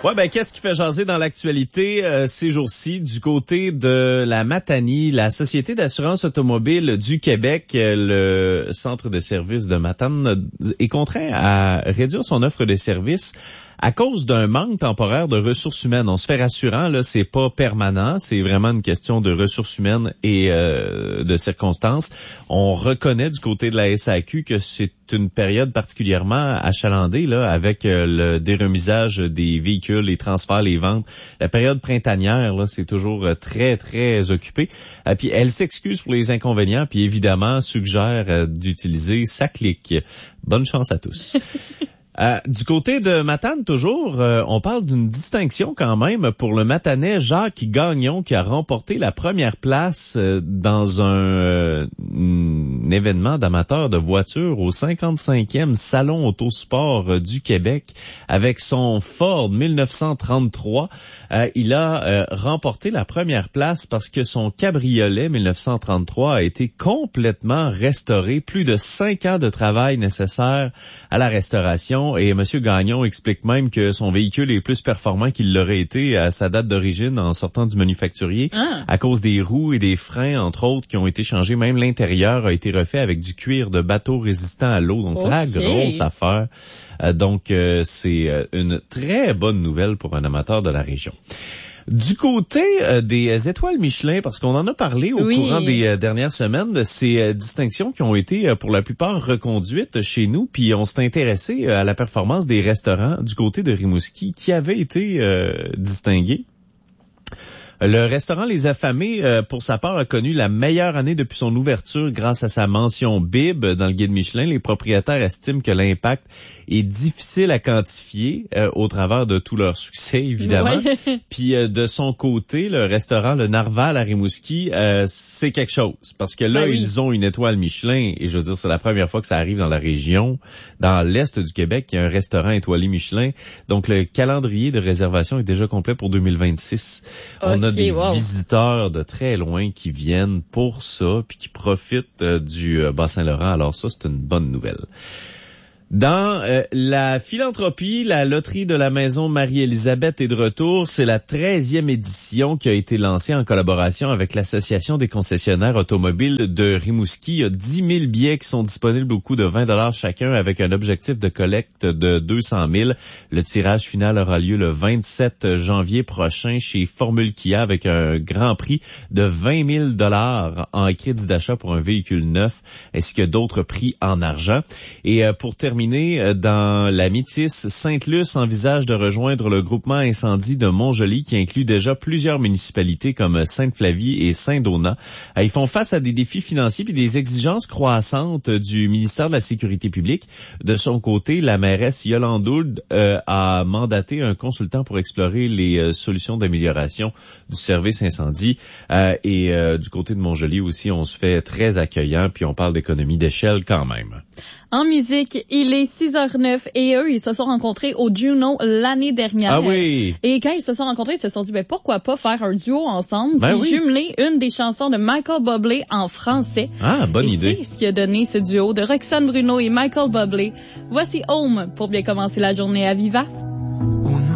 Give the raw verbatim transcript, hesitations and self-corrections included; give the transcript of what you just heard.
Ouais, ben qu'est-ce qui fait jaser dans l'actualité euh, ces jours-ci du côté de la Matanie, la Société d'assurance automobile du Québec, euh, le centre de services de Matane euh, est contraint à réduire son offre de services à cause d'un manque temporaire de ressources humaines. On se fait rassurant, là, c'est pas permanent, c'est vraiment une question de ressources humaines et euh, de circonstances. On reconnaît du côté de la S A Q que c'est une période particulièrement achalandée, là, avec euh, le déremisage des véhicules, les transferts, les ventes. La période printanière, là, c'est toujours euh, très, très occupé. Euh, puis elle s'excuse pour les inconvénients, puis évidemment suggère euh, d'utiliser sa clique. Bonne chance à tous. Euh, du côté de Matane, toujours, euh, on parle d'une distinction quand même pour le Matanais Jacques Gagnon qui a remporté la première place euh, dans un, euh, un événement d'amateurs de voitures au cinquante-cinquième Salon Autosport euh, du Québec avec son Ford dix-neuf cent trente-trois. Euh, il a euh, remporté la première place parce que son cabriolet dix-neuf cent trente-trois a été complètement restauré. Plus de cinq ans de travail nécessaire à la restauration. Et M. Gagnon explique même que son véhicule est plus performant qu'il l'aurait été à sa date d'origine en sortant du manufacturier ah. à cause des roues et des freins, entre autres, qui ont été changés. Même l'intérieur a été refait avec du cuir de bateau résistant à l'eau. Donc, okay. La grosse affaire. Euh, donc, euh, c'est une très bonne nouvelle pour un amateur de la région. Du côté euh, des étoiles Michelin, parce qu'on en a parlé au oui. courant des euh, dernières semaines, de ces euh, distinctions qui ont été euh, pour la plupart reconduites chez nous, puis on s'est intéressé euh, à la performance des restaurants du côté de Rimouski qui avaient été euh, distingués. Le restaurant Les Affamés, euh, pour sa part, a connu la meilleure année depuis son ouverture grâce à sa mention B I B dans le guide Michelin. Les propriétaires estiment que l'impact est difficile à quantifier euh, au travers de tout leur succès, évidemment. Ouais. Puis euh, de son côté, le restaurant Le Narval à Rimouski, euh, c'est quelque chose. Parce que là, ben oui. ils ont une étoile Michelin. Et je veux dire, c'est la première fois que ça arrive dans la région, dans l'est du Québec, il y a un restaurant étoilé Michelin. Donc, le calendrier de réservation est déjà complet pour deux mille vingt-six. Okay. On a des wow. visiteurs de très loin qui viennent pour ça puis qui profitent euh, du euh, Bas-Saint-Laurent. Alors ça, c'est une bonne nouvelle. Dans euh, la philanthropie, la loterie de la maison Marie-Élisabeth est de retour. C'est la treizième édition qui a été lancée en collaboration avec l'Association des concessionnaires automobiles de Rimouski. Il y a dix mille billets qui sont disponibles au coût de vingt dollars chacun avec un objectif de collecte de deux cent mille. Le tirage final aura lieu le vingt-sept janvier prochain chez Formule Kia avec un grand prix de vingt mille dollars en crédit d'achat pour un véhicule neuf ainsi que d'autres prix en argent. Et euh, pour terminer, dans la Métis, Sainte-Luce envisage de rejoindre le groupement incendie de Montjoly qui inclut déjà plusieurs municipalités comme Sainte-Flavie et Saint-Donat. Ils font face à des défis financiers et des exigences croissantes du ministère de la Sécurité publique. De son côté, la mairesse Yolande Hould euh, a mandaté un consultant pour explorer les euh, solutions d'amélioration du service incendie. Euh, et euh, du côté de Montjoly aussi, on se fait très accueillant puis on parle d'économie d'échelle quand même. En musique, il est six heures neuf et eux, ils se sont rencontrés au Juno l'année dernière. Ah oui! Et quand ils se sont rencontrés, ils se sont dit, ben pourquoi pas faire un duo ensemble ben puis oui. jumeler une des chansons de Michael Bublé en français. Ah, bonne et idée. C'est ce qui a donné ce duo de Roxane Bruno et Michael Bublé. Voici Home pour bien commencer la journée à Viva.